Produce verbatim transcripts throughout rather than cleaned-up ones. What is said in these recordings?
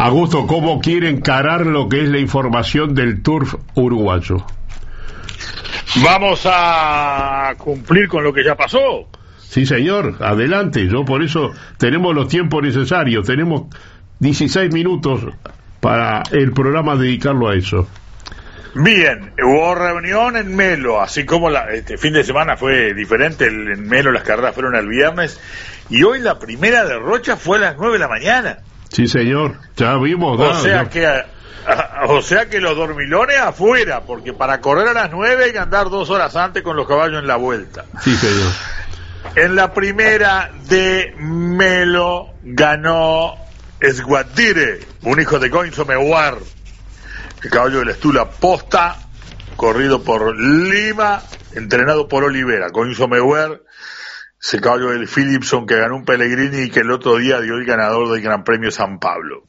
Augusto, ¿cómo quiere encarar lo que es la información del turf uruguayo? Vamos a cumplir con lo que ya pasó. Sí, señor, adelante. Yo por eso tenemos los tiempos necesarios. Tenemos dieciséis minutos para el programa dedicarlo a eso. Bien, hubo reunión en Melo, así como la, este fin de semana fue diferente. El, en Melo las carreras fueron el viernes y hoy la primera de Rocha fue a las nueve de la mañana. Sí, señor, ya vimos. O da, sea ya. que a, a, o sea que los dormilones afuera, porque para correr a las nueve hay que andar dos horas antes con los caballos en la vuelta. Sí, señor. En la primera de Melo ganó Esguadire, un hijo de Goinzo Mewar, el caballo de la Estula Posta, corrido por Lima, entrenado por Olivera. Goinzo Mewar, ese caballo del Philipson que ganó un Pellegrini y que el otro día dio el ganador del Gran Premio San Pablo.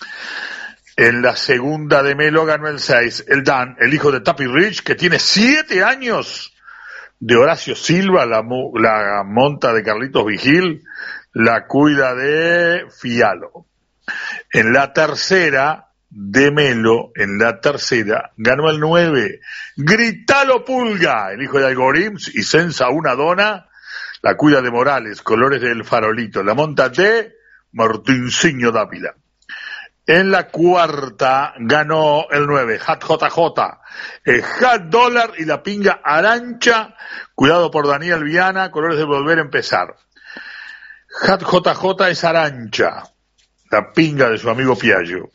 En la segunda de Melo ganó el seis, el Dan, el hijo de Tapi Rich, que tiene siete años, de Horacio Silva, la, la monta de Carlitos Vigil, la cuida de Fialo. En la tercera de Melo, en la tercera, ganó el nueve, Gritalo Pulga, el hijo de Algorims, y Sensa Una Dona, la cuida de Morales, colores del Farolito, la monta de Martinciño Dávila. En la cuarta ganó el nueve, Hat J J, el Hat Dólar y la pinga Arancha, cuidado por Daniel Viana, colores de Volver a Empezar. Hat J J es Arancha, la pinga de su amigo Piaggio.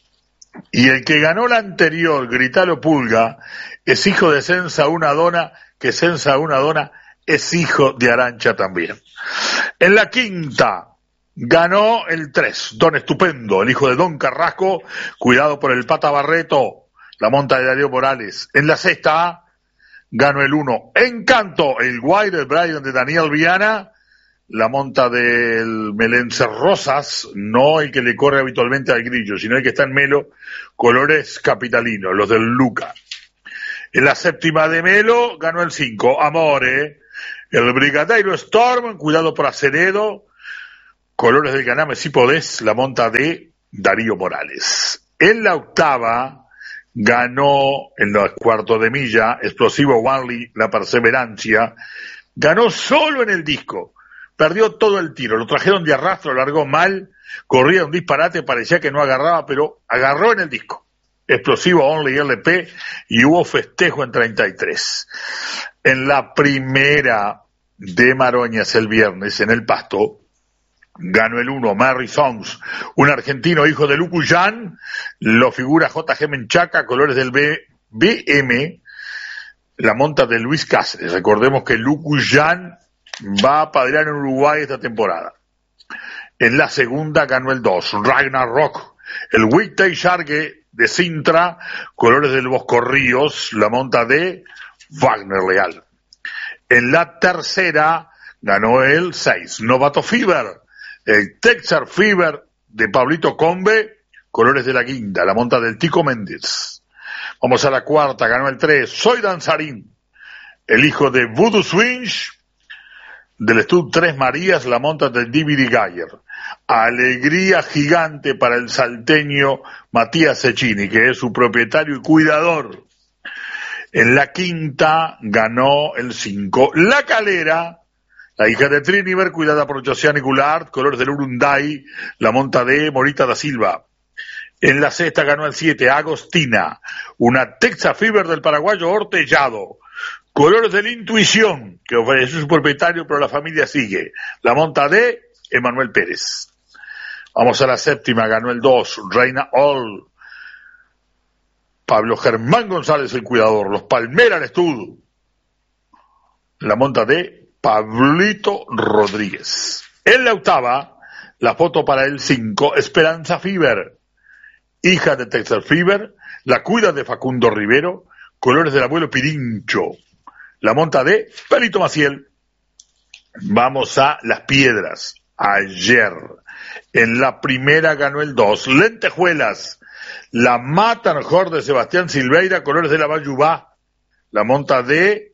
Y el que ganó la anterior, Gritalo Pulga, es hijo de Sensa Una Dona, que Sensa Una Dona es hijo de Arancha también. En la quinta ganó el tres, Don Estupendo, el hijo de Don Carrasco, cuidado por el Pata Barreto, la monta de Darío Morales. En la sexta ganó el uno, Encanto, el Wild Brian de Daniel Viana, la monta del Melense Rosas, no el que le corre habitualmente al Grillo, sino el que está en Melo, colores capitalinos, los del Luca. En la séptima de Melo ganó el cinco, Amore, el Brigadeiro Storm, cuidado por Aceredo, colores del Ganame si podés, la monta de Darío Morales. En la octava ganó, en los cuartos de milla, Explosivo Wanley, la Perseverancia, ganó solo en el disco, perdió todo el tiro, lo trajeron de arrastro, lo largó mal, corría un disparate, parecía que no agarraba, pero agarró en el disco. Explosivo Only L P y hubo festejo en treinta y tres. En la primera de Maroñas el viernes, en el Pasto, ganó el uno, Mary Songs, un argentino hijo de Lucuyán, lo figura J G Menchaca, colores del B M, la monta de Luis Cáceres. Recordemos que Lucuyán va a padrear en Uruguay esta temporada. En la segunda ganó el dos, Ragnarok, el Wittey Sharge de Sintra, colores del Bosco Ríos, la monta de Wagner Leal. En la tercera ganó el seis, Novato Fever, el Texas Fever de Pablito Combe, colores de la guinda, la monta del Tico Méndez. Vamos a la cuarta, ganó el tres, Soy Danzarín, el hijo de Voodoo Swinge, del Stud Tres Marías, la monta del D V D Gayer. Alegría gigante para el salteño Matías Cecchini, que es su propietario y cuidador. En la quinta ganó el cinco, La Calera, la hija de Triniver, cuidada por Josiane Goulart, colores del Urunday, la monta de Morita da Silva. En la sexta ganó el siete, Agostina, una Texas Fever del paraguayo Hortellado, colores de la Intuición, que ofrece su propietario, pero la familia sigue, la monta de Emanuel Pérez. Vamos a la séptima, ganó el dos, Reina All, Pablo Germán González el cuidador, los Palmera al estudio, la monta de Pablito Rodríguez. En la octava, la foto para el cinco, Esperanza Fever, hija de Texas Fever, la cuida de Facundo Rivero, colores del abuelo Pirincho, la monta de Pelito Maciel. Vamos a las piedras. Ayer, en la primera ganó el dos, Lentejuelas, la mata mejor de Sebastián Silveira, colores de la Bayubá, la monta de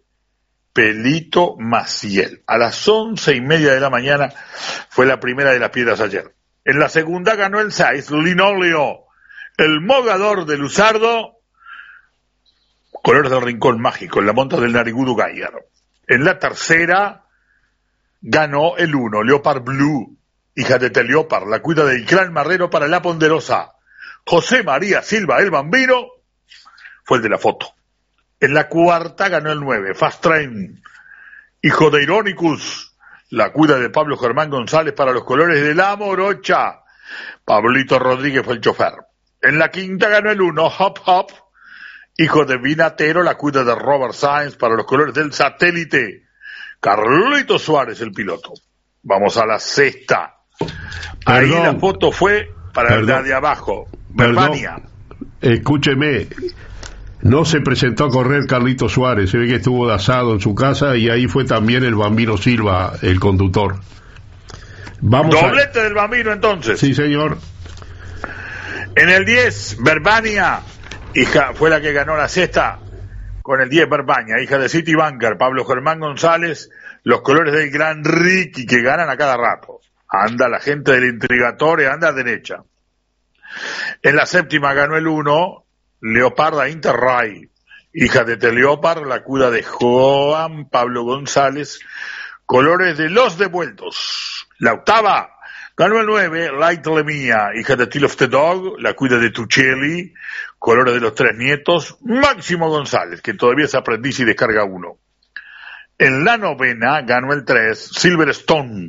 Pelito Maciel. A las once y media de la mañana fue la primera de las piedras ayer. En la segunda ganó el seis, Linoleo, el mogador de Luzardo, colores del Rincón Mágico, en la monta del Narigudo Gayer. En la tercera ganó el uno, Leopard Blue, hija de Teleopard, la cuida del Clan Marrero para la Ponderosa. José María Silva, el Bambino, fue el de la foto. En la cuarta ganó el nueve, Fast Train, hijo de Ironicus, la cuida de Pablo Germán González para los colores de la Morocha. Pablito Rodríguez fue el chofer. En la quinta ganó el uno, Hop Hop, hijo de Vinatero, la cuida de Robert Sainz para los colores del Satélite. Carlito Suárez, el piloto. Vamos a la sexta. Ahí Perdón. la foto fue para Perdón. la de abajo. Perdón. Verbania. Escúcheme, no se presentó a correr Carlito Suárez, se ve que estuvo de asado en su casa y ahí fue también el Bambino Silva, el conductor. Vamos Doblete a... del Bambino entonces. Sí, señor. En el diez, Verbania, hija, fue la que ganó la sexta con el diez, Verbania, hija de City Banker, Pablo Germán González, los colores del Gran Ricky que ganan a cada rato. Anda la gente del Intrigatore, anda a derecha. En la séptima ganó el uno, Leoparda Interray, hija de Teleopard, la cuida de Juan Pablo González, colores de los devueltos. La octava ganó el nueve, Light Lemia, hija de Till of the Dog, la cuida de Tuchelli, colores de los tres nietos, Máximo González, que todavía es aprendiz y descarga uno. En la novena ganó el tres, Silverstone,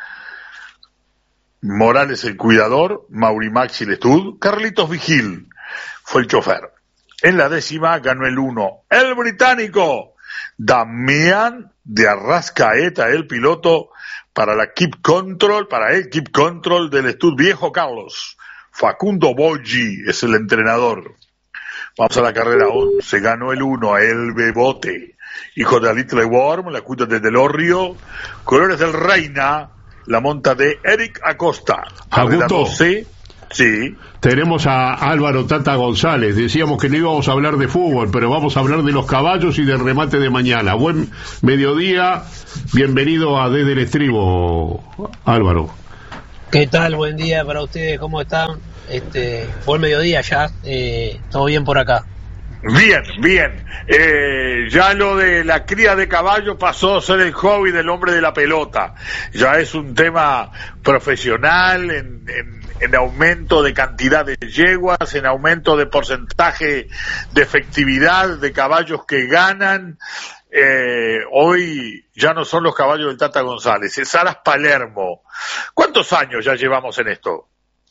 Morales el cuidador, Mauri Maxi Lestud, Carlitos Vigil fue el chofer. En la décima ganó el uno, el británico, Damián de Arrascaeta, el piloto, para la Keep Control, para el Keep Control del Estud Viejo Carlos. Facundo Boggi es el entrenador. Vamos a la carrera once, ganó el uno, el Bebote, hijo de Little Worm, la cuida de Delorrio, colores del Reina, la monta de Eric Acosta. Augusto, doce, sí. Tenemos a Álvaro Tata González. Decíamos que no íbamos a hablar de fútbol, pero vamos a hablar de los caballos y del remate de mañana. Buen mediodía, bienvenido a Desde el Estribo, Álvaro. ¿Qué tal? Buen día para ustedes, ¿cómo están? Este, fue el mediodía ya, eh, todo bien por acá. Bien, bien. Eh, ya lo de la cría de caballo pasó a ser el hobby del hombre de la pelota. Ya es un tema profesional en, en, en aumento de cantidad de yeguas, en aumento de porcentaje de efectividad de caballos que ganan. Eh, hoy ya no son los caballos del Tata González, es Aras Palermo. ¿Cuántos años ya llevamos en esto?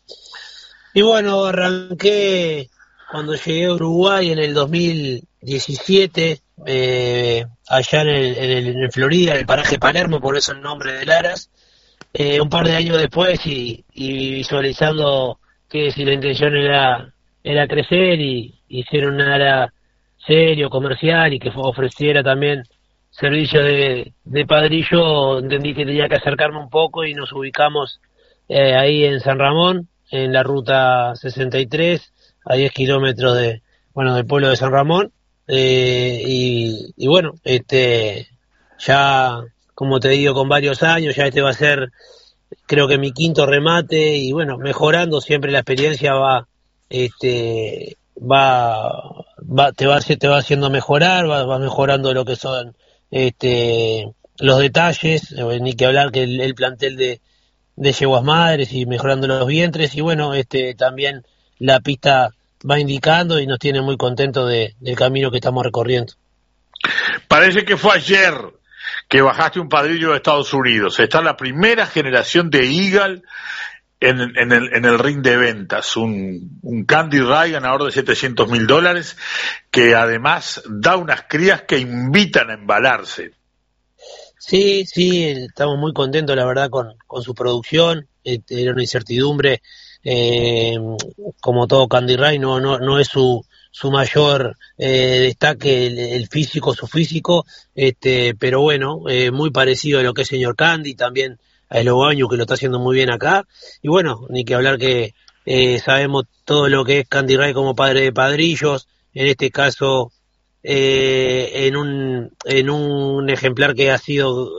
Y bueno, arranqué cuando llegué a Uruguay en el dos mil diecisiete, eh, allá en, el, en, el, en Florida, en el paraje Palermo, por eso el nombre de Aras. Eh, un par de años después y, y visualizando que si la intención era, era crecer y hicieron un Ara serio, comercial y que ofreciera también servicio de, de padrillo, entendí que tenía que acercarme un poco y nos ubicamos eh, ahí en San Ramón, en la ruta sesenta y tres, a diez kilómetros de, bueno, del pueblo de San Ramón, eh, y, y bueno, este, ya, como te digo, con varios años, ya este va a ser, creo que mi quinto remate, y bueno, mejorando, siempre la experiencia va, este, va, va, te va, te va haciendo mejorar, va, va mejorando lo que son, este, los detalles, ni que hablar que el, el plantel de, de yeguas madres y mejorando los vientres, y bueno, este, también la pista va indicando y nos tiene muy contentos de, del camino que estamos recorriendo. Parece que fue ayer que bajaste un padrillo de Estados Unidos. Está la primera generación de Eagle en, en, el, en el ring de ventas. Un, un Candy Ray ganador de setecientos mil dólares que además da unas crías que invitan a embalarse. Sí, sí, estamos muy contentos, la verdad, con, con su producción. Este, era una incertidumbre. Eh, como todo Candy Ray, no, no, no es su, su mayor eh, destaque el, el físico, su físico, este, pero bueno, eh, muy parecido a lo que es señor Candy, también a Eslobaño, que lo está haciendo muy bien acá, y bueno, ni que hablar que eh, sabemos todo lo que es Candy Ray como padre de padrillos, en este caso eh, en un en un ejemplar que ha sido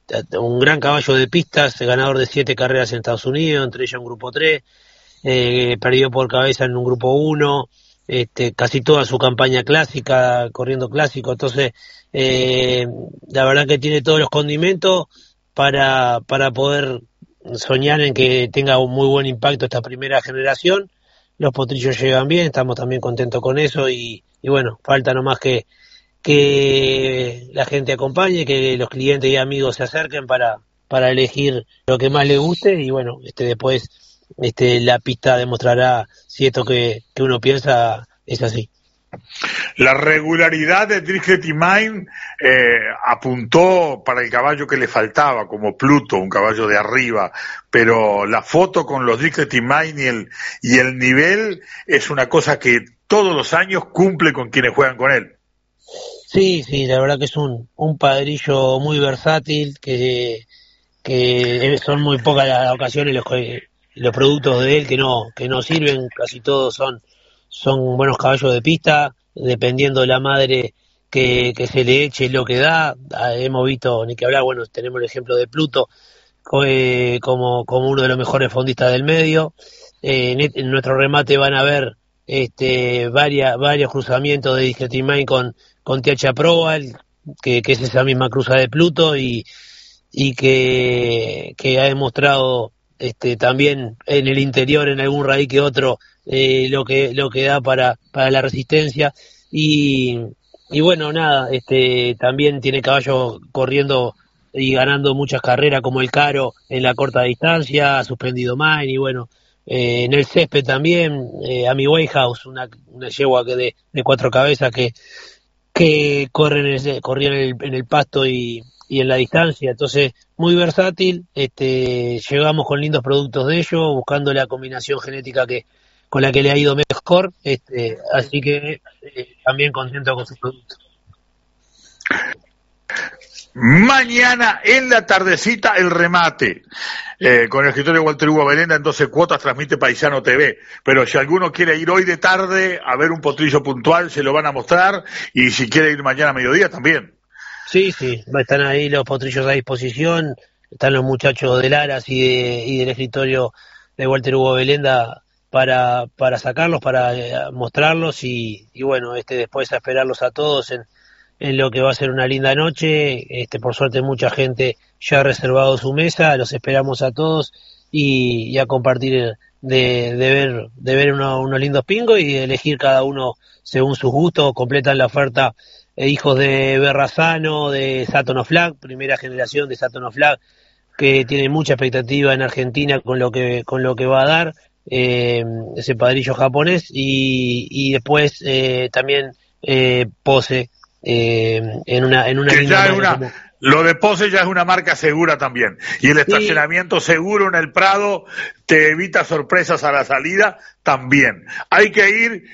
un gran caballo de pistas, ganador de siete carreras en Estados Unidos, entre ellas un grupo tres, eh, perdió por cabeza en un grupo uno, este, casi toda su campaña clásica, corriendo clásico, entonces eh, la verdad que tiene todos los condimentos para, para poder soñar en que tenga un muy buen impacto esta primera generación. Los potrillos llegan bien, estamos también contentos con eso y, y bueno, falta nomás que que la gente acompañe, que los clientes y amigos se acerquen para para elegir lo que más les guste y bueno, este después este la pista demostrará si esto que, que uno piensa es así. La regularidad de Drichet y Main eh, apuntó para el caballo que le faltaba, como Pluto, un caballo de arriba, pero la foto con los Drichet y Main y el, y el nivel es una cosa que todos los años cumple con quienes juegan con él. Sí, sí, la verdad que es un, un padrillo muy versátil, que, que son muy pocas las ocasiones los, los productos de él que no, que no sirven, casi todos son son buenos caballos de pista, dependiendo de la madre que, que se le eche lo que da. Hemos visto, ni que hablar, bueno, tenemos el ejemplo de Pluto eh, como, como uno de los mejores fondistas del medio. Eh, en, en nuestro remate van a ver este varias, varios cruzamientos de Drichet y Main con, con T H Proval, que, que es esa misma cruza de Pluto y, y que, que ha demostrado este también en el interior, en algún raíz que otro, eh, lo que lo que da para para la resistencia y y bueno, nada, este también tiene caballos corriendo y ganando muchas carreras como el Caro en la corta distancia, ha suspendido Main y bueno, eh, en el césped también eh, Amy Whitehouse, una una yegua que de, de cuatro cabezas que que corre en el, corría en el, en el pasto y y en la distancia, entonces muy versátil, este llegamos con lindos productos de ellos, buscando la combinación genética que con la que le ha ido mejor, este así que eh, también contento con sus productos. Mañana en la tardecita el remate eh, con el escritorio Walter Hugo Belenda en doce cuotas, transmite Paisano T V, pero si alguno quiere ir hoy de tarde a ver un potrillo puntual se lo van a mostrar y si quiere ir mañana a mediodía también. Sí, sí, están ahí los potrillos a disposición, están los muchachos del Aras y, de, y del escritorio de Walter Hugo Belenda para para sacarlos, para eh, mostrarlos y, y bueno, este después a esperarlos a todos en, en lo que va a ser una linda noche. Este por suerte mucha gente ya ha reservado su mesa, los esperamos a todos y, y a compartir de, de ver de ver uno, unos lindos pingos y de elegir cada uno según sus gustos. Completan la oferta eh, hijos de Berrazano, de Saturn of Flag, primera generación de Saturn of Flag, que tiene mucha expectativa en Argentina con lo que con lo que va a dar eh, ese padrillo japonés y, y después eh, también eh, Pose eh, en una en una, que ya es una como... Lo de Pose ya es una marca segura también y el estacionamiento sí. seguro en el Prado te evita sorpresas a la salida también. Hay que ir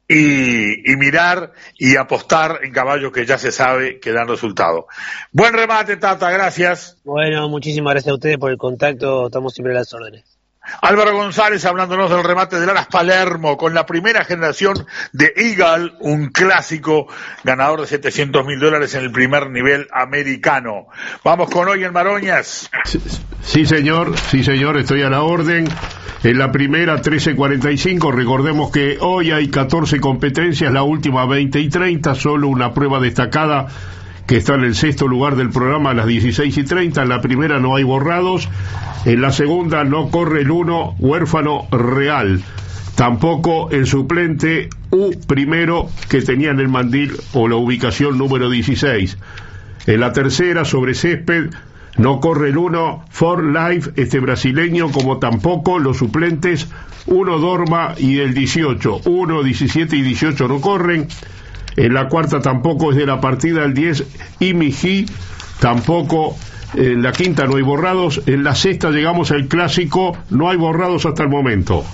Y, y mirar y apostar en caballos que ya se sabe que dan resultado. Buen remate, Tata, gracias. Bueno, muchísimas gracias a ustedes por el contacto, estamos siempre a las órdenes. Álvaro González hablándonos del remate del Aras Palermo con la primera generación de Eagle, un clásico ganador de setecientos mil dólares en el primer nivel americano. Vamos con hoy en Maroñas. Sí, sí señor, sí señor, estoy a la orden. En la primera trece cuarenta y cinco, recordemos que hoy hay catorce competencias, la última veinte y treinta, solo una prueba destacada que está en el sexto lugar del programa a las dieciséis y treinta, en la primera no hay borrados, en la segunda no corre el uno, Huérfano Real, tampoco el suplente U primero que tenía en el mandil o la ubicación número dieciséis, en la tercera sobre césped no corre el uno, For Life, este brasileño, como tampoco los suplentes uno Dorma y el dieciocho, uno, diecisiete y dieciocho no corren. En la cuarta tampoco es de la partida el diez, Imiji, tampoco. En la quinta no hay borrados. En la sexta llegamos al clásico, no hay borrados hasta el momento.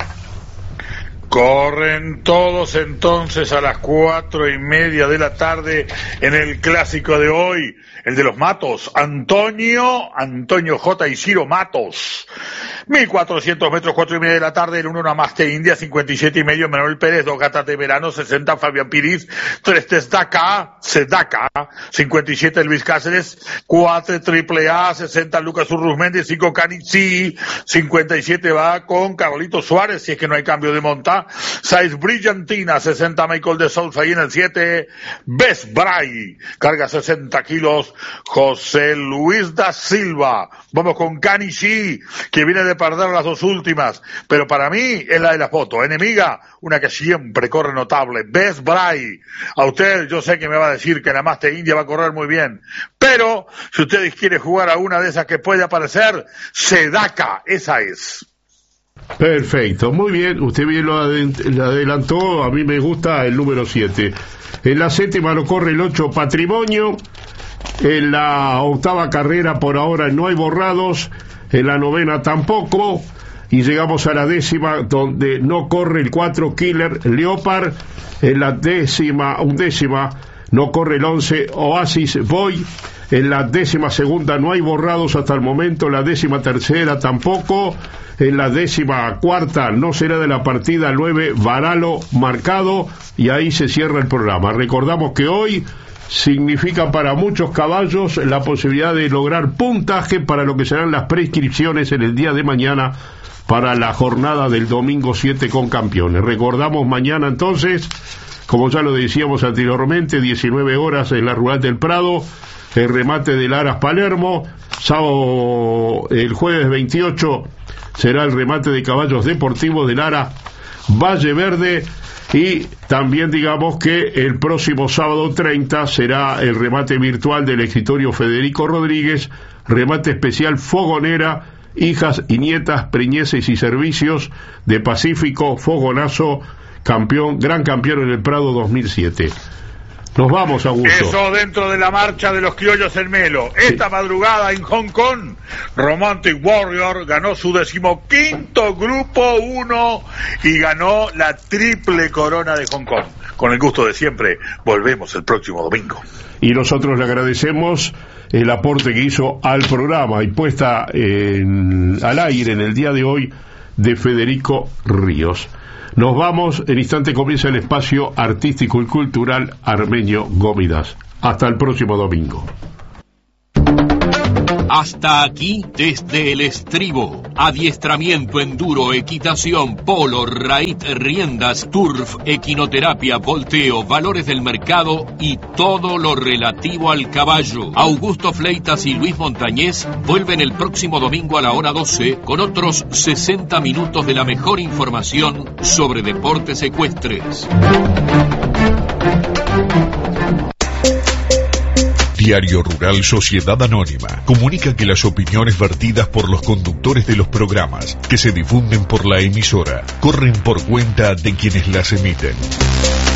Corren todos entonces a las cuatro y media de la tarde en el clásico de hoy, el de los Matos, Antonio, Antonio J. y Ciro Matos. mil cuatrocientos metros, cuatro y media de la tarde, el uno Namaste India, cincuenta y siete y medio Manuel Pérez, dos gatas de verano, sesenta Fabián Piriz, tres Testaca, Sedaka, cincuenta y siete Luis Cáceres, cuatro Triple A, sesenta Lucas Urruzmendi, cinco Canici, cincuenta y siete va con Carlito Suárez, si es que no hay cambio de monta, seis Brillantina, sesenta Michael de Sousa, y en el siete Best Bray, carga sesenta kilos José Luis da Silva. Vamos con Canici, que viene de perder las dos últimas, pero para mí es la de la foto. Enemiga, una que siempre corre notable, Best Bray. A usted yo sé que me va a decir que Namaste India va a correr muy bien, pero si ustedes quieren jugar a una de esas que puede aparecer, Sedaka, esa es. Perfecto, muy bien, usted bien lo adelantó, a mí me gusta el número siete. En la séptima lo corre el ocho Patrimonio, en la octava carrera por ahora no hay borrados, en la novena tampoco, y llegamos a la décima donde no corre el cuatro Killer Leopard, en la décima, undécima no corre el once Oasis Boy, en la décima segunda no hay borrados hasta el momento, la décima tercera tampoco, en la décima cuarta no será de la partida nueve Varalo marcado, y ahí se cierra el programa. Recordamos que hoy significa para muchos caballos la posibilidad de lograr puntaje para lo que serán las prescripciones en el día de mañana para la jornada del domingo siete con campeones. Recordamos mañana entonces, como ya lo decíamos anteriormente, diecinueve horas en la Rural del Prado, el remate del Aras Palermo, sábado, el jueves veintiocho será el remate de caballos deportivos del Lara Valle Verde, y también digamos que el próximo sábado treinta será el remate virtual del escritorio Federico Rodríguez, remate especial Fogonera, hijas y nietas, preñeces y servicios de Pacífico Fogonazo, campeón, gran campeón en el Prado dos mil siete. Nos vamos, Augusto. Eso dentro de la marcha de los criollos en Melo. Esta sí. Madrugada en Hong Kong, Romantic Warrior ganó su decimoquinto Grupo uno y ganó la triple corona de Hong Kong. Con el gusto de siempre, volvemos el próximo domingo. Y nosotros le agradecemos el aporte que hizo al programa y puesta en, al aire en el día de hoy de Federico Ríos. Nos vamos, en instante comienza el espacio artístico y cultural Armenio Gómidas. Hasta el próximo domingo. Hasta aquí desde el estribo. Adiestramiento, enduro, equitación, polo, raíz, riendas, turf, equinoterapia, volteo, valores del mercado y todo lo relativo al caballo. Augusto Fleitas y Luis Montañés vuelven el próximo domingo a la hora doce con otros sesenta minutos de la mejor información sobre deportes ecuestres. Diario Rural Sociedad Anónima comunica que las opiniones vertidas por los conductores de los programas que se difunden por la emisora corren por cuenta de quienes las emiten.